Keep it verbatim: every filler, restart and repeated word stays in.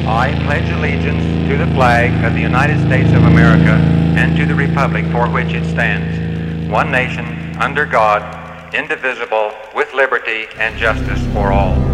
I pledge allegiance to the flag of the United States of America and to the republic for which it stands, one nation, under God, indivisible, with liberty and justice for all.